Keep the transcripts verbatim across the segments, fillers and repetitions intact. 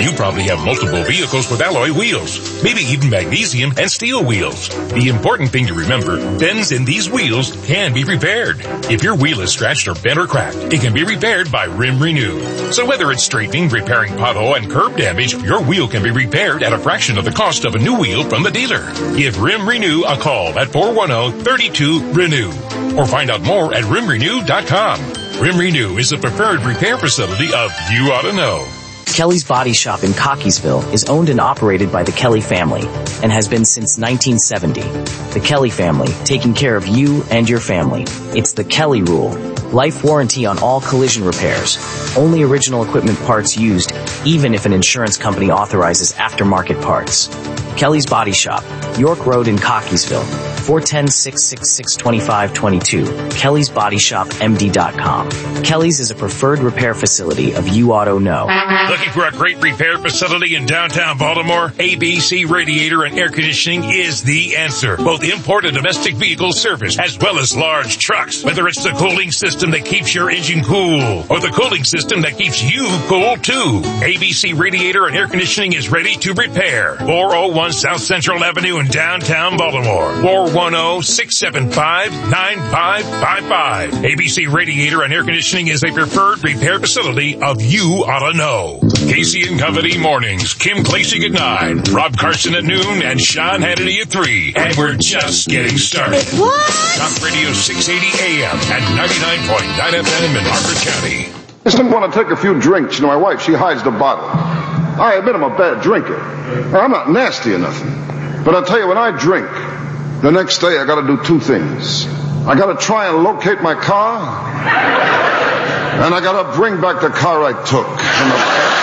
You probably have multiple vehicles with alloy wheels, maybe even magnesium and steel wheels. The important thing to remember, bends in these wheels can be repaired. If your wheel is scratched or bent or cracked, it can be repaired by Rim Renew. So whether it's straightening, repairing pothole, and curb damage, your wheel can be repaired at a fraction of the cost of a new wheel from the dealer. Give Rim Renew a call at four one zero, three two, renew or find out more at rim renew dot com. Rim Renew is the preferred repair facility of You Ought to Know. Kelly's Body Shop in Cockeysville is owned and operated by the Kelly family and has been since nineteen seventy. The Kelly family, taking care of you and your family. It's the Kelly rule. Life warranty on all collision repairs. Only original equipment parts used, even if an insurance company authorizes aftermarket parts. Kelly's Body Shop, York Road in Cockeysville, four one zero, six six six, two five two two, kellys body shop m d dot com. Kelly's is a preferred repair facility of You Auto Know. Looking for a great repair facility in downtown Baltimore? A B C Radiator and Air Conditioning is the answer. Both import and domestic vehicle service, as well as large trucks. Whether it's the cooling system that keeps your engine cool, or the cooling system that keeps you cool too, A B C Radiator and Air Conditioning is ready to repair. four oh one South Central Avenue in downtown Baltimore. four one zero, six seven five, nine five five five. A B C Radiator and Air Conditioning is a preferred repair facility of You Ought to Know. Casey and Company mornings. Kim Klasik at nine, Rob Carson at noon, and Sean Hannity at three. And we're just getting started. What? Talk Radio six eighty A M and ninety-nine point nine F M in Harford County. I just didn't want to take a few drinks. You know, my wife, she hides the bottle. I admit I'm a bad drinker. I'm not nasty or nothing. But I'll tell you, when I drink, the next day I gotta do two things. I gotta try and locate my car, and I gotta bring back the car I took. From the...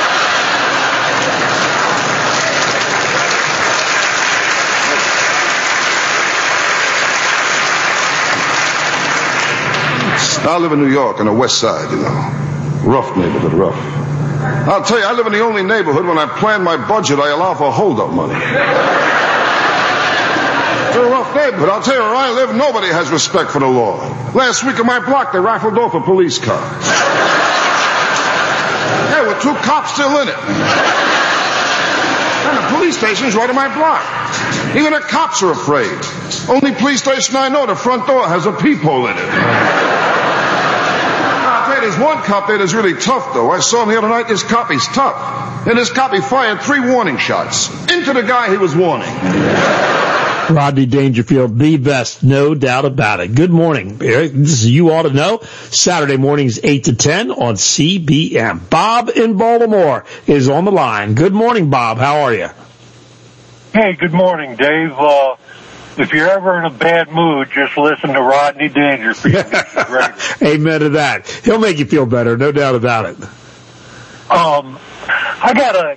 I live in New York on the west side, you know. Rough neighborhood, rough. I'll tell you, I live in the only neighborhood when I plan my budget, I allow for hold-up money. It's a rough neighborhood. I'll tell you, where I live, nobody has respect for the law. Last week on my block, they rifled off a police car. There were two cops still in it. And the police station's right on my block. Even the cops are afraid. Only police station I know, the front door has a peephole in it. There's one cop there that's really tough, though. I saw him the other night. This cop, he's tough. And this cop, he fired three warning shots into the guy he was warning. Rodney Dangerfield, the best, no doubt about it. Good morning, Eric. This is You Ought to Know. Saturday mornings, eight to ten on C B M. Bob in Baltimore is on the line. Good morning, Bob. How are you? Hey, good morning, Dave. Uh, If you're ever in a bad mood, just listen to Rodney Dangerfield. Amen to that. He'll make you feel better, no doubt about it. Um, I got a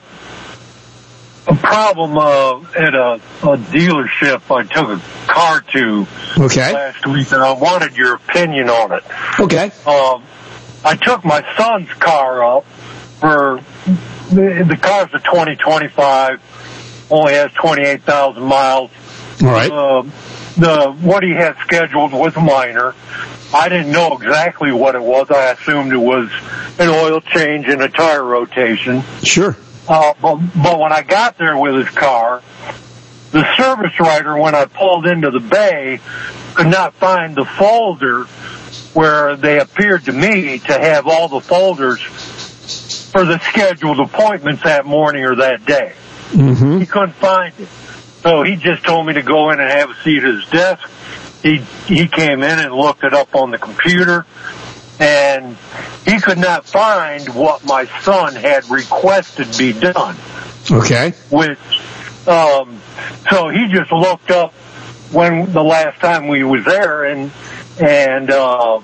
a problem uh, at a, a dealership I took a car to okay. last week, and I wanted your opinion on it. Okay. Um, I took my son's car up for the, the car's a twenty twenty-five, only has twenty-eight thousand miles. All right. Uh, the what he had scheduled was minor. I didn't know exactly what it was. I assumed it was an oil change and a tire rotation. Sure. Uh, but, but when I got there with his car, the service writer, when I pulled into the bay, could not find the folder where they appeared to me to have all the folders for the scheduled appointments that morning or that day. Mm-hmm. He couldn't find it. So he just told me to go in and have a seat at his desk. He he came in and looked it up on the computer, and he could not find what my son had requested be done. Okay. Which, um, so he just looked up when the last time we was there, and and uh,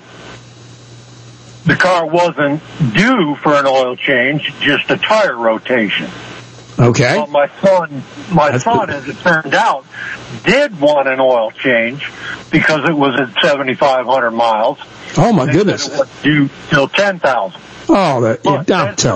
the car wasn't due for an oil change, just a tire rotation. Okay. Well, my son, my That's son, good. as it turned out, did want an oil change because it was at seventy-five hundred miles. Oh my They goodness! said it was due till ten thousand. Oh, that you don't tell.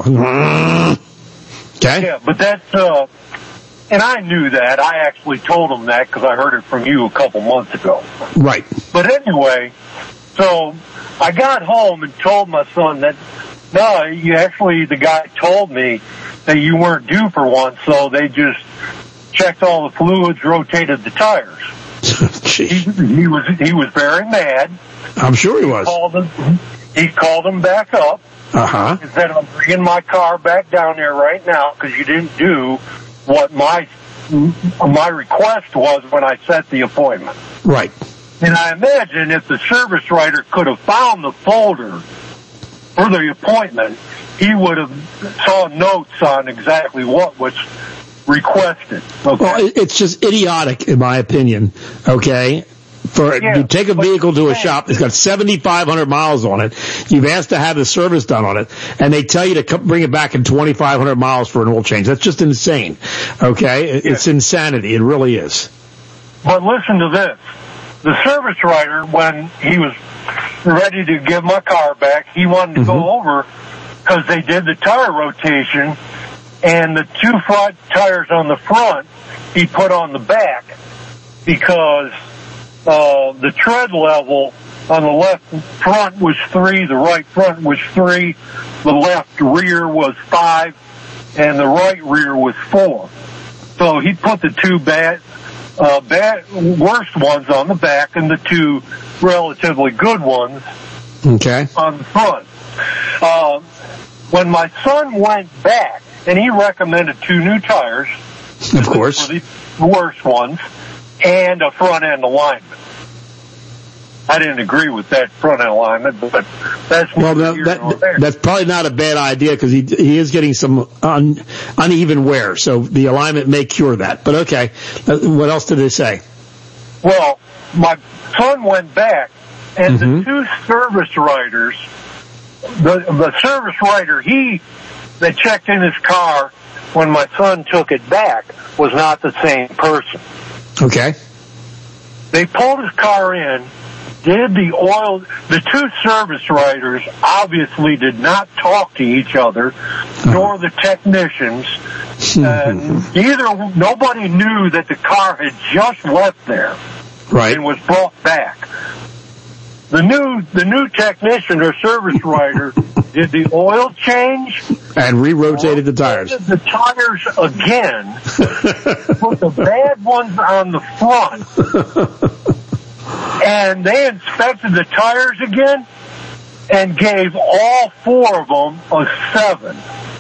Okay. Yeah, but that's uh, and I knew that. I actually told him that because I heard it from you a couple months ago. Right. But anyway, so I got home and told my son that No, you actually, the guy told me that you weren't due for one, so they just checked all the fluids, rotated the tires. he, he was he was very mad. I'm sure he was. He called them, he called them back up. Uh-huh. He said, I'm bringing my car back down there right now because you didn't do what my my request was when I set the appointment. Right. And I imagine if the service writer could have found the folder for the appointment, he would have saw notes on exactly what was requested. Okay? Well, it's just idiotic, in my opinion, okay? For yeah, you take a vehicle to a shop, it's got seventy-five hundred miles on it. You've asked to have the service done on it, and they tell you to come, bring it back in twenty-five hundred miles for an oil change. That's just insane, okay? It's yeah. insanity. It really is. But listen to this. The service writer, when he was ready to give my car back, he wanted to mm-hmm. go over because they did the tire rotation, and the two front tires on the front he put on the back because uh, the tread level on the left front was three, the right front was three, the left rear was five, and the right rear was four. So he put the two bad, uh, bad, worst ones on the back and the two relatively good ones okay. on the front. Uh, when my son went back, and he recommended two new tires, of course, for the worst ones, and a front end alignment. I didn't agree with that front end alignment, but that's well, that, that, that's probably not a bad idea because he he is getting some un, uneven wear, so the alignment may cure that. But okay, what else did they say? Well, my son went back, and mm-hmm. the two service writers, the the service writer he that checked in his car when my son took it back was not the same person. Okay. They pulled his car in, did the oil, the two service writers obviously did not talk to each other, nor the technicians. And either, nobody knew that the car had just left there. Right. And was brought back. The new, the new technician or service writer did the oil change. And re-rotated the tires. The tires again. Put the bad ones on the front. And they inspected the tires again and gave all four of them a seven.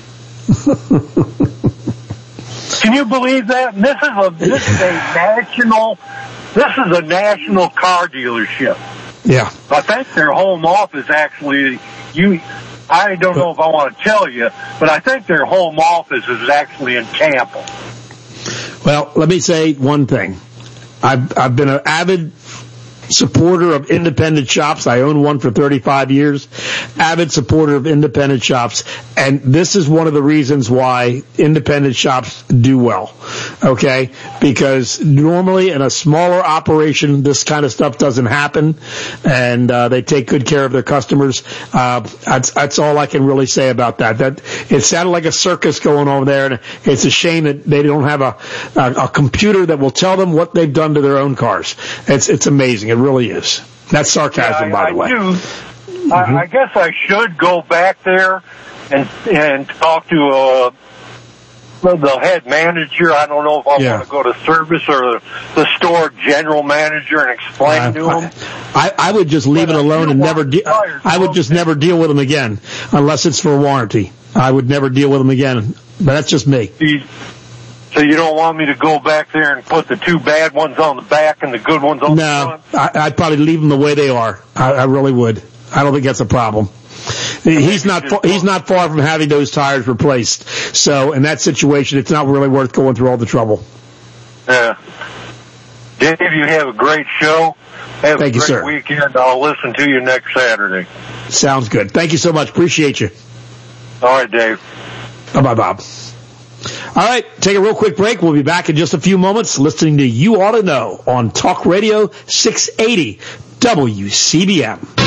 Can you believe that? And this is a, this is a national, this is a national car dealership. Yeah. I think their home office actually, you, I don't know if I want to tell you, but I think their home office is actually in Tampa. Well, let me say one thing. I've, I've been an avid supporter of independent shops. I own one for thirty-five years. Avid supporter of independent shops. And this is one of the reasons why independent shops do well. Okay? Because normally in a smaller operation, this kind of stuff doesn't happen. And, uh, they take good care of their customers. Uh, that's, that's all I can really say about that. That, it sounded like a circus going on there. And it's a shame that they don't have a, a, a computer that will tell them what they've done to their own cars. It's, it's amazing. It really is. That's sarcasm, yeah, I, by the I way. Do. Mm-hmm. I, I guess I should go back there and and talk to uh, the head manager. I don't know if I yeah. want to go to service or the, the store general manager and explain uh, to him. I, I would just leave but it alone and never. De- I would just never deal with them again, unless it's for warranty. I would never deal with them again. But that's just me. He's, So you don't want me to go back there and put the two bad ones on the back and the good ones on no, the front? No, I'd probably leave them the way they are. I, I really would. I don't think that's a problem. He's not far, he's not far from having those tires replaced. So in that situation, it's not really worth going through all the trouble. Yeah. Dave, you have a great show. Have Thank a you, great sir. weekend. I'll listen to you next Saturday. Sounds good. Thank you so much. Appreciate you. All right, Dave. Bye-bye, Bob. All right, take a real quick break. We'll be back in just a few moments listening to You Ought to Know on Talk Radio six eighty W C B M.